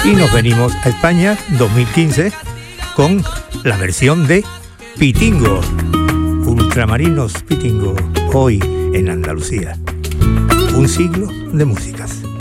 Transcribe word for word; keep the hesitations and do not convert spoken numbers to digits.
Y nos venimos a España dos mil quince con la versión de Pitingo, Ultramarinos Pitingo, hoy en Andalucía. Un siglo de músicas.